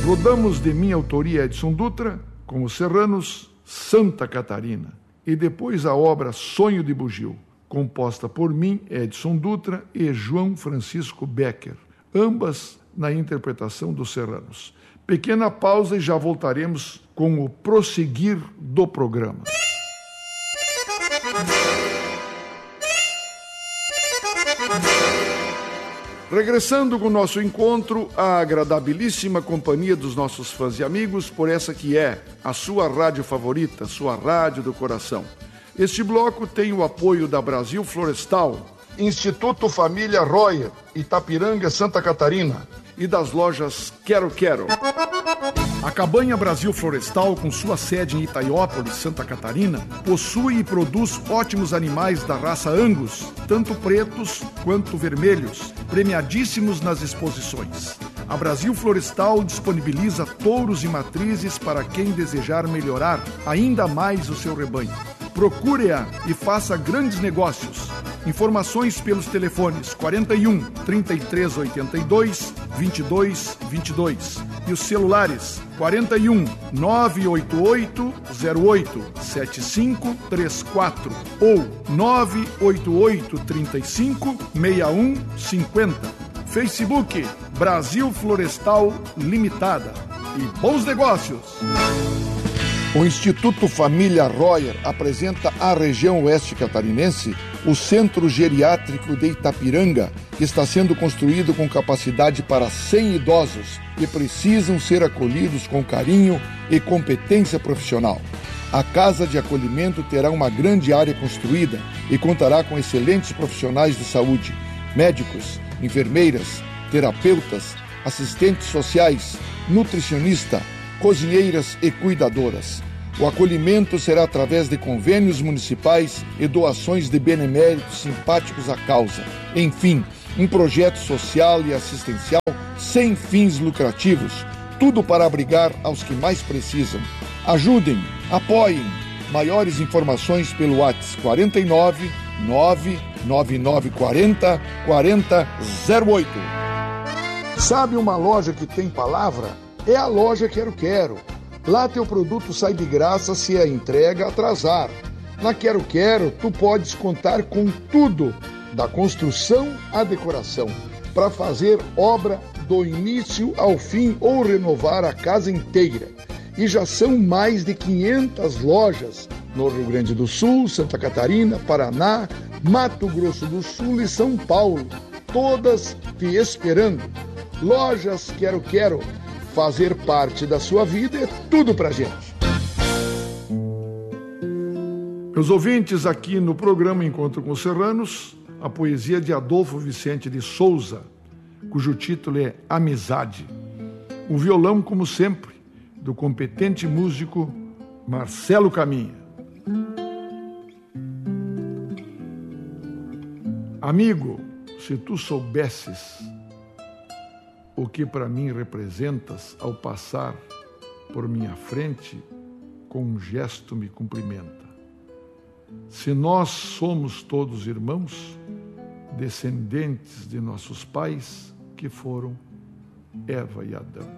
Rodamos de minha autoria Edson Dutra, com os Serranos, Santa Catarina. E depois a obra Sonho de Bugio, composta por mim, Edson Dutra, e João Francisco Becker, ambas na interpretação dos Serranos. Pequena pausa e já voltaremos com o prosseguir do programa. Regressando com o nosso encontro, a agradabilíssima companhia dos nossos fãs e amigos, por essa que é a sua rádio favorita, sua rádio do coração. Este bloco tem o apoio da Brasil Florestal, Instituto Família Royer, Itapiranga, Santa Catarina, e das lojas Quero Quero. A Cabanha Brasil Florestal, com sua sede em Itaiópolis, Santa Catarina, possui e produz ótimos animais da raça Angus, tanto pretos quanto vermelhos, premiadíssimos nas exposições. A Brasil Florestal disponibiliza touros e matrizes para quem desejar melhorar ainda mais o seu rebanho. Procure-a e faça grandes negócios. Informações pelos telefones 41 3382 2222 e os celulares 41 988 08 7534 ou 988 35 6150. Facebook Brasil Florestal Limitada. E bons negócios! O Instituto Família Royer apresenta à região oeste catarinense o Centro Geriátrico de Itapiranga, que está sendo construído com capacidade para 100 idosos que precisam ser acolhidos com carinho e competência profissional. A Casa de Acolhimento terá uma grande área construída e contará com excelentes profissionais de saúde, médicos, enfermeiras, terapeutas, assistentes sociais, nutricionista, cozinheiras e cuidadoras. O acolhimento será através de convênios municipais e doações de beneméritos simpáticos à causa. Enfim, um projeto social e assistencial sem fins lucrativos, tudo para abrigar aos que mais precisam. Ajudem, apoiem. Maiores informações pelo WhatsApp 49 99940 4008. Sabe uma loja que tem palavra? É a loja Quero Quero. Lá teu produto sai de graça se a entrega atrasar. Na Quero Quero, tu podes contar com tudo, da construção à decoração, para fazer obra do início ao fim ou renovar a casa inteira. E já são mais de 500 lojas no Rio Grande do Sul, Santa Catarina, Paraná, Mato Grosso do Sul e São Paulo, todas te esperando. Lojas Quero Quero. Fazer parte da sua vida é tudo pra gente. Meus ouvintes, aqui no programa Encontro com os Serranos, a poesia de Adolfo Vicente de Souza, cujo título é Amizade. O violão, como sempre, do competente músico Marcelo Caminha. Amigo, se tu soubesses o que para mim representas ao passar por minha frente, com um gesto me cumprimenta. Se nós somos todos irmãos, descendentes de nossos pais, que foram Eva e Adão.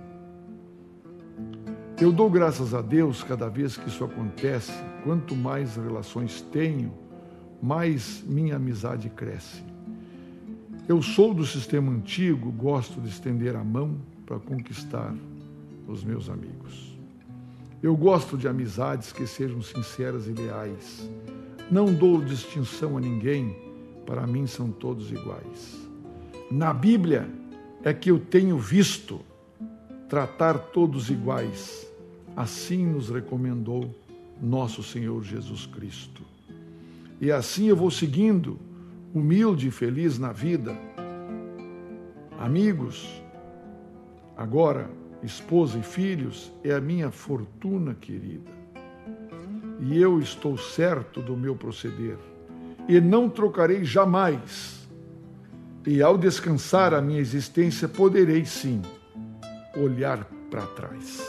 Eu dou graças a Deus cada vez que isso acontece. Quanto mais relações tenho, mais minha amizade cresce. Eu sou do sistema antigo, gosto de estender a mão para conquistar os meus amigos. Eu gosto de amizades que sejam sinceras e leais. Não dou distinção a ninguém, para mim são todos iguais. Na Bíblia é que eu tenho visto tratar todos iguais. Assim nos recomendou nosso Senhor Jesus Cristo. E assim eu vou seguindo, humilde e feliz na vida. Amigos, agora esposa e filhos, é a minha fortuna querida. E eu estou certo do meu proceder, e não trocarei jamais. E ao descansar a minha existência, poderei sim olhar para trás.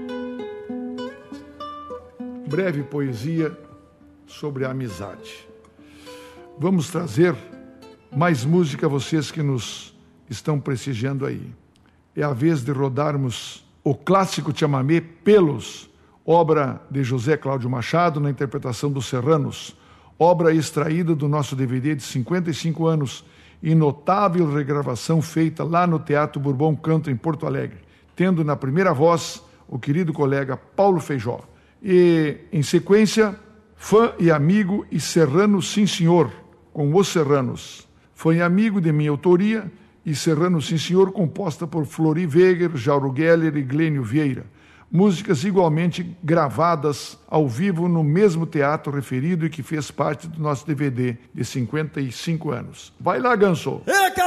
Breve poesia sobre a amizade. Vamos trazer mais música a vocês que nos estão prestigiando aí. É a vez de rodarmos o clássico chamamé Pelos, obra de José Cláudio Machado, na interpretação dos Serranos, obra extraída do nosso DVD de 55 anos e notável regravação feita lá no Teatro Bourbon Canto, em Porto Alegre, tendo na primeira voz o querido colega Paulo Feijó. E, em sequência, Fã e Amigo e Serrano Sim Senhor, com Os Serranos. Fã e Amigo, de minha autoria, e Serrano Sim Senhor, composta por Flori Weger, Jauro Geller e Glênio Vieira. Músicas igualmente gravadas ao vivo no mesmo teatro referido e que fez parte do nosso DVD de 55 anos. Vai lá, Ganso!